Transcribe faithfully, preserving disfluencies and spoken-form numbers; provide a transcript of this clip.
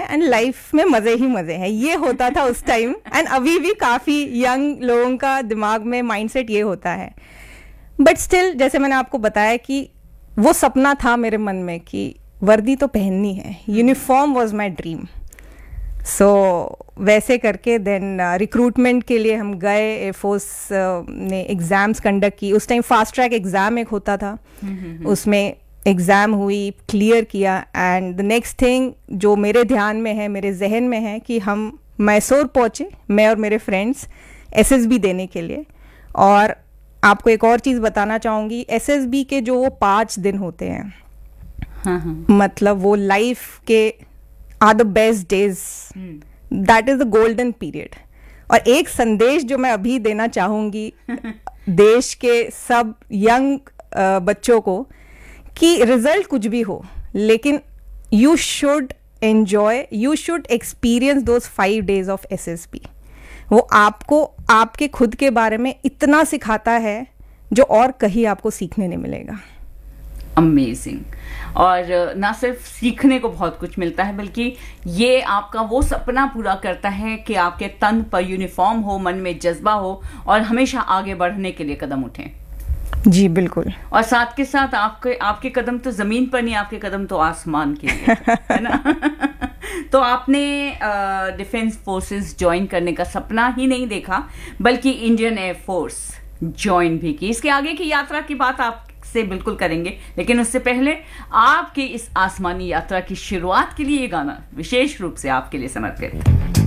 And life में मजे ही मजे हैं, ये होता था उस टाइम। एंड अभी भी काफी यंग लोगों का दिमाग में माइंडसेट ये होता है। बट स्टिल, जैसे मैंने आपको बताया कि वो सपना था मेरे मन में कि वर्दी तो पहननी है, यूनिफॉर्म वॉज माई ड्रीम। सो वैसे करके देन रिक्रूटमेंट के लिए हम गए, एयरफोर्स ने एग्ज़ाम्स कंडक्ट की। उस टाइम फास्ट ट्रैक एग्ज़ाम एक होता था, उसमें एग्ज़ाम हुई, क्लियर किया। एंड द नेक्स्ट थिंग जो मेरे ध्यान में है, मेरे जहन में है कि हम मैसूर पहुँचे, मैं और मेरे फ्रेंड्स, एसएसबी देने के लिए। और आपको एक और चीज़ बताना चाहूँगी, एसएसबी के जो वो पाँच दिन होते हैं, हाँ हाँ, मतलब वो लाइफ के are the best days, that is the golden period. और एक संदेश जो मैं अभी देना चाहूंगी देश के सब यंग बच्चों को, कि रिजल्ट कुछ भी हो, लेकिन you should enjoy, you should experience those five days of SSB. वो आपको आपके खुद के बारे में इतना सिखाता है जो और कहीं आपको सीखने नहीं मिलेगा। अमेजिंग। और ना सिर्फ सीखने को बहुत कुछ मिलता है, बल्कि ये आपका वो सपना पूरा करता है कि आपके तन पर यूनिफॉर्म हो, मन में जज्बा हो और हमेशा आगे बढ़ने के लिए कदम उठें। जी बिल्कुल। और साथ के साथ आपके आपके कदम तो जमीन पर नहीं, आपके कदम तो आसमान के लिए, है ना। तो आपने डिफेंस फोर्सेस ज्वाइन करने का सपना ही नहीं देखा, बल्कि इंडियन एयरफोर्स ज्वाइन भी की। इसके आगे की यात्रा की बात आप से बिल्कुल करेंगे, लेकिन उससे पहले आपकी इस आसमानी यात्रा की शुरुआत के लिए ये गाना विशेष रूप से आपके लिए समर्पित।